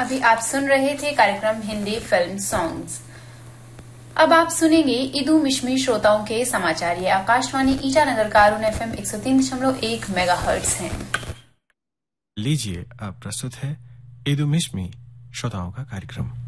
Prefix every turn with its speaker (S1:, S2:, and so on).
S1: अभी आप सुन रहे थे कार्यक्रम हिंदी फिल्म सॉन्ग्स। अब आप सुनेंगे ईदू मिश्मी श्रोताओं के समाचार। ये आकाशवाणी ईटानगर कारून FM 103.1 मेगाहर्ट्ज है।
S2: लीजिए अब प्रस्तुत है ईदू मिश्मी श्रोताओं का कार्यक्रम।